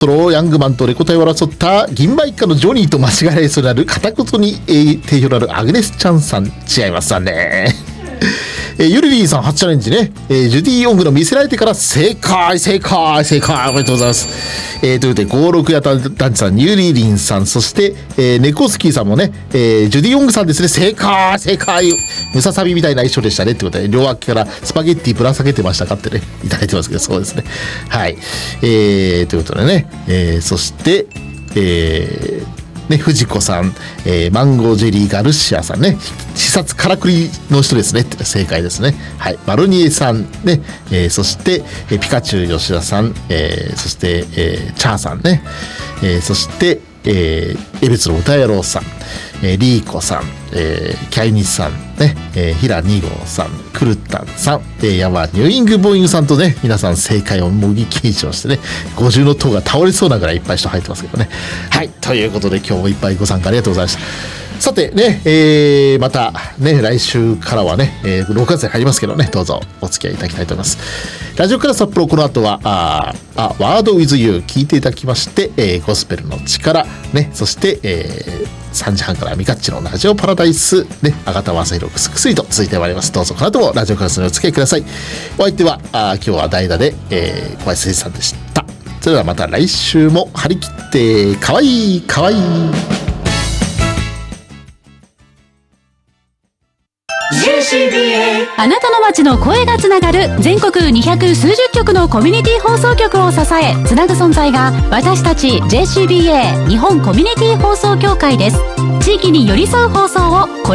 トロヤングマンとレコ隊を争った銀馬一家のジョニーと間違いそれある片言に定評のあるアグネス・チャンさん、違いますわね。ゆりりんさん初チャレンジね、ジュディ・オングの見せられてから正解おめでとうございます。ということで56や団地さん、ゆりりんさん、そして、ネコスキーさんもね、ジュディ・オングさんですね、正解ムササビみたいな衣装でしたねってことで、両脇からスパゲッティぶら下げてましたかってねいただいてますけど、そうですね、はい、ということでね、そしてね、藤子さん、マンゴージェリーガルシアさんね、視察からくりの人ですねって正解ですね。はい、マルニエさんね、そして、ピカチュウ吉田さん、そして、チャーさんね、そして、江別の歌野郎さん、リーコさん、キャイニスさんね、ヒラ2号さん、クルッタンさん、ヤマニューイングボーイングさんとね、皆さん正解を模擬検証してね、50の塔が倒れそうなぐらいいっぱい人入ってますけどね。はい、ということで今日もいっぱいご参加ありがとうございました。さてね、またね、来週からはね、6月に入りますけどね、どうぞお付き合いいただきたいと思います。ラジオクラス札幌、この後はワードウィズユー聞いていただきまして、ゴスペルの力ね、そして、3時半からミカッチのラジオパラダイスね、あがたまさひろくすくすいと続いてまいります。どうぞこの後もラジオクラスにお付き合いください。お相手は今日は代打で、小林誠司さんでした。それではまた来週も張り切ってかわいいあなたの街の声がつながる全国200数十局のコミュニティ放送局を支えつなぐ存在が私たち JCBA 日本コミュニティ放送協会です。地域に寄り添う放送を